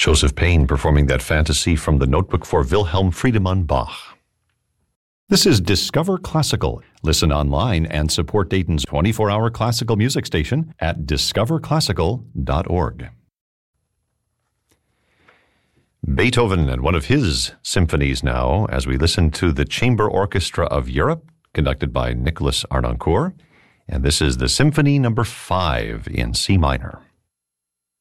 Joseph Payne performing that fantasy from the Notebook for Wilhelm Friedemann Bach. This is Discover Classical. Listen online and support Dayton's 24-hour classical music station at discoverclassical.org. Beethoven and one of his symphonies now, as we listen to the Chamber Orchestra of Europe, conducted by Nicholas Arnoncourt. And this is the Symphony No. 5 in C minor.